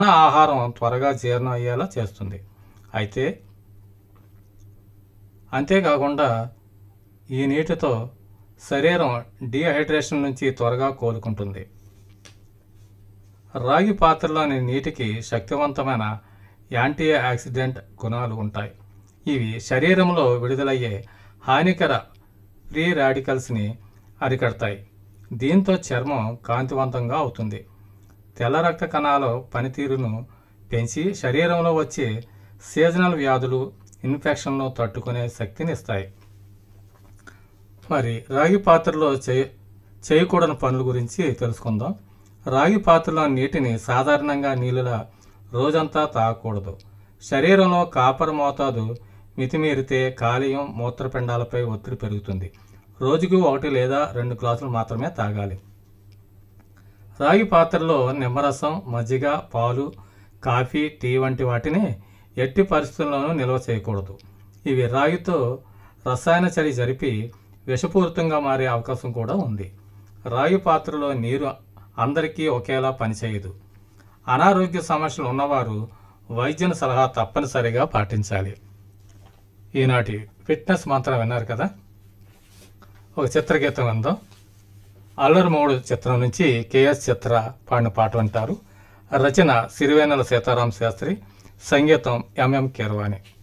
ఆహారం త్వరగా జీర్ణం అయ్యేలా చేస్తుంది. అంతేకాకుండా ఈ నీటితో శరీరం డీహైడ్రేషన్ నుంచి త్వరగా కోలుకుంటుంది. రాగి పాత్రలోని నీటికి శక్తివంతమైన యాంటీ ఆక్సిడెంట్ గుణాలు ఉంటాయి. ఇవి శరీరంలో విడుదలయ్యే హానికర ఫ్రీ రాడికల్స్ని అరికడతాయి. దీంతో చర్మం కాంతివంతంగా అవుతుంది. తెల్ల రక్త కణాల పనితీరును పెంచి శరీరంలో వచ్చే సీజనల్ వ్యాధులు, ఇన్ఫెక్షన్లను తట్టుకునే శక్తిని ఇస్తాయి. మరి రాగి పాత్రలో చేయకూడని పనుల గురించి తెలుసుకుందాం. రాగి పాత్రలో నీటిని సాధారణంగా నీళ్ళలా రోజంతా తాగకూడదు. శరీరంలో కాపర్ మోతాదు మితిమీరితే కాలేయం, మూత్రపిండాలపై ఒత్తిడి పెరుగుతుంది. రోజుకు 1 లేదా 2 గ్లాసులు మాత్రమే తాగాలి. రాగి పాత్రలో నిమ్మరసం, మజ్జిగ, పాలు, కాఫీ, టీ వంటి వాటిని ఎట్టి పరిస్థితుల్లోనూ నిల్వ చేయకూడదు. ఇవి రాగితో రసాయన చర్య జరిపి విషపూరితంగా మారే అవకాశం కూడా ఉంది. రాగి పాత్రలో నీరు అందరికీ ఒకేలా పనిచేయదు. అనారోగ్య సమస్యలు ఉన్నవారు వైద్యుని సలహా తప్పనిసరిగా పాటించాలి. ఈనాటి ఫిట్నెస్ మంత్రం విన్నారు కదా. ఒక చిత్రగీతం విందాం. అల్లరి మూడు చిత్రం నుంచి కేఎస్ చిత్ర పాడిన పాట వింటారు. రచన సిరివేనెల సీతారామ శాస్త్రి, సంగీతం ఎంఎం కీరవాణి.